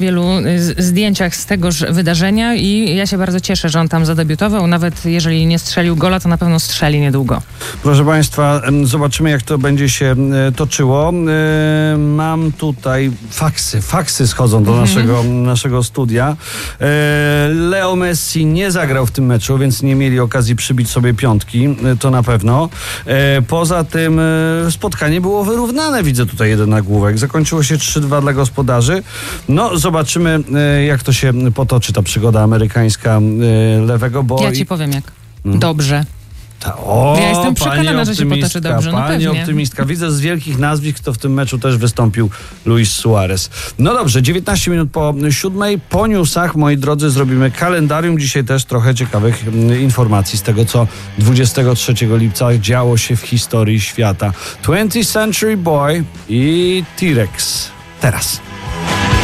wielu zdjęciach z tegoż wydarzenia i ja się bardzo cieszę, że on tam zadebiutował. Nawet jeżeli nie strzelił gola, to na pewno strzeli niedługo. Proszę Państwa, zobaczymy, jak to będzie się toczyło. Mam tutaj faksy schodzą do naszego studia. Leo Messi nie zagrał w tym meczu, więc nie mieli okazji przybić sobie piątki, to na pewno. Poza tym spotkanie było wyrównane, widzę tutaj jeden nagłówek. Zakończyło się 3-2 dla gospodarzy. No, zobaczymy, jak to się potoczy ta przygoda amerykańska lewego, bo... Ja ci powiem jak. Dobrze. Ja jestem przekonana, że się potoczy dobrze. Pani optymistka. Widzę z wielkich nazwisk, kto w tym meczu też wystąpił, Luis Suarez. No dobrze, 19 minut po 7:00. Po newsach, moi drodzy, zrobimy kalendarium. Dzisiaj też trochę ciekawych informacji z tego, co 23 lipca działo się w historii świata. 20th Century Boy i T-Rex. Teraz.